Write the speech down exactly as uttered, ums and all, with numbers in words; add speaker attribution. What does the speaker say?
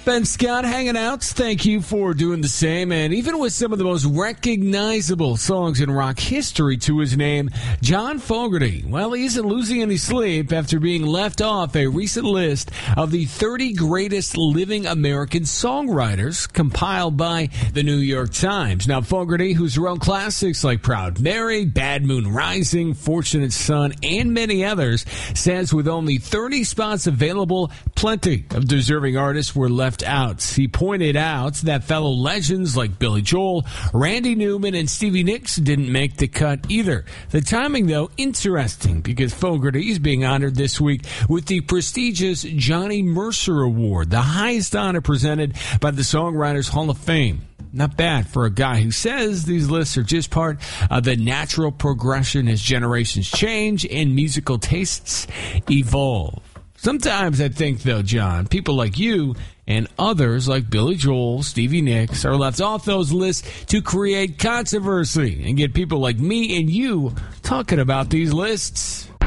Speaker 1: Ben Scott hanging out. Thank you for doing the same. And even with some of the most recognizable songs in rock history to his name, John Fogerty, well, he isn't losing any sleep after being left off a recent list of the thirty greatest living American songwriters compiled by the New York Times. Now, Fogerty, who's wrote classics like Proud Mary, Bad Moon Rising, Fortunate Son, and many others, says with only thirty spots available, plenty of deserving artists were left out. He pointed out that fellow legends like Billy Joel, Randy Newman, and Stevie Nicks didn't make the cut either. The timing, though, interesting because Fogerty is being honored this week with the prestigious Johnny Mercer Award, the highest honor presented by the Songwriters Hall of Fame. Not bad for a guy who says these lists are just part of the natural progression as generations change and musical tastes evolve. Sometimes I think, though, John, people like you and others like Billy Joel, Stevie Nicks are left off those lists to create controversy and get people like me and you talking about these lists.